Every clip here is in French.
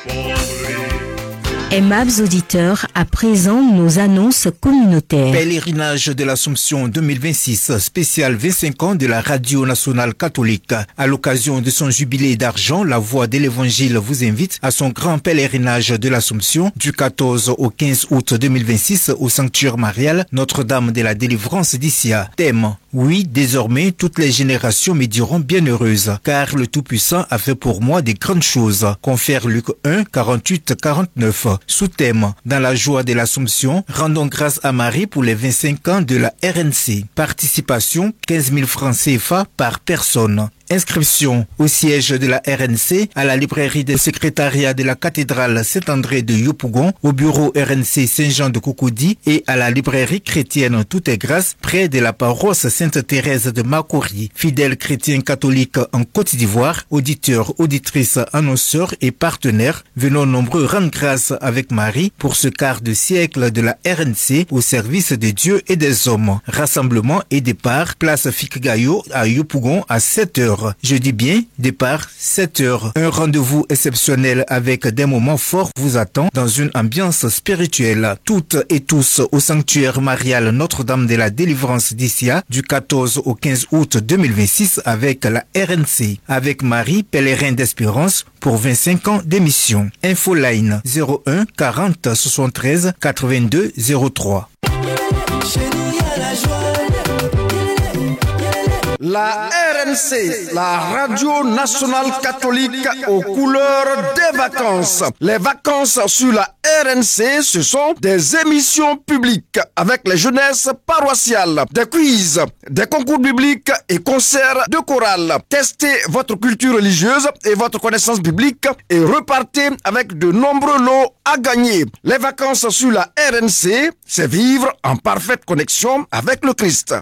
Aimables auditeurs, à présent nos annonces communautaires. Pèlerinage de l'Assomption 2026, spécial 25 ans de la Radio Nationale Catholique. À l'occasion de son jubilé d'argent, la Voix de l'Évangile vous invite à son grand pèlerinage de l'Assomption du 14 au 15 août 2026 au sanctuaire marial Notre-Dame de la Délivrance d'Issia. Thème: oui, désormais toutes les générations me diront bienheureuse, car le Tout-Puissant a fait pour moi des grandes choses. Confère Luc 1, 48-49. Sous-thème: dans la joie de l'Assomption, rendons grâce à Marie pour les 25 ans de la RNC. Participation 15 000 francs CFA par personne. Inscription au siège de la RNC, à la librairie des secrétariats de la cathédrale Saint-André de Yopougon, au bureau RNC Saint-Jean de Cocody et à la librairie chrétienne Tout est Grâce, près de la paroisse Sainte-Thérèse de Makori. Fidèles chrétiens catholiques en Côte d'Ivoire, auditeurs, auditrices, annonceurs et partenaires, venons nombreux rendre grâce avec Marie pour ce quart de siècle de la RNC au service de Dieu et des hommes. Rassemblement et départ, place Fikgayo à Yopougon à 7h. Je dis bien, départ 7h. Un rendez-vous exceptionnel avec des moments forts vous attend dans une ambiance spirituelle. Toutes et tous au sanctuaire marial Notre-Dame de la Délivrance d'Issia du 14 au 15 août 2026 avec la RNC. Avec Marie, pèlerin d'espérance pour 25 ans d'émission. Infoline 01 40 73 82 03. La RNC, la Radio Nationale Catholique aux couleurs des vacances. Les vacances sur la RNC, ce sont des émissions publiques avec les jeunesses paroissiales, des quiz, des concours bibliques et concerts de chorale. Testez votre culture religieuse et votre connaissance biblique et repartez avec de nombreux lots à gagner. Les vacances sur la RNC, c'est vivre en parfaite connexion avec le Christ.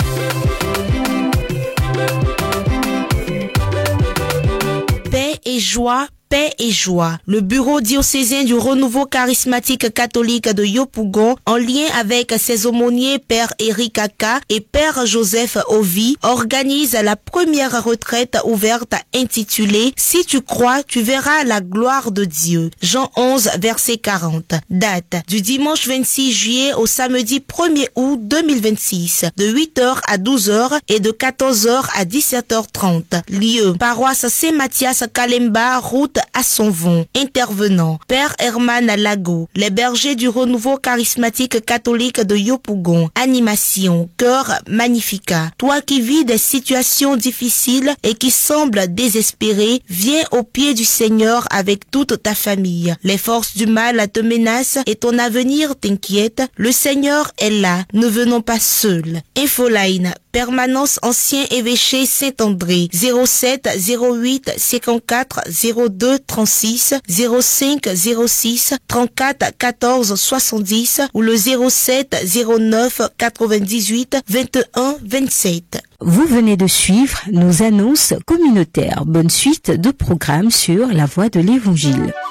Paix et joie. Le bureau diocésain du renouveau charismatique catholique de Yopougon, en lien avec ses aumôniers Père Éric Aka et Père Joseph Ovi, organise la première retraite ouverte intitulée « Si tu crois, tu verras la gloire de Dieu ». Jean 11, verset 40. Date du dimanche 26 juillet au samedi 1er août 2026, de 8h à 12h et de 14h à 17h30. Lieu: paroisse Saint-Mathias Kalemba, route à Sonvon. Intervenant: Père Herman Lago, les bergers du renouveau charismatique catholique de Yopougon. Animation: Cœur Magnifica. Toi qui vis des situations difficiles et qui sembles désespéré, viens au pied du Seigneur avec toute ta famille. Les forces du mal te menacent et ton avenir t'inquiète. Le Seigneur est là, ne venons pas seuls. Infoline: permanence ancien évêché Saint-André, 07 08 54 02 36 05 06 34 14 70 ou le 07 09 98 21 27. Vous venez de suivre nos annonces communautaires. Bonne suite de programmes sur la Voix de l'Évangile.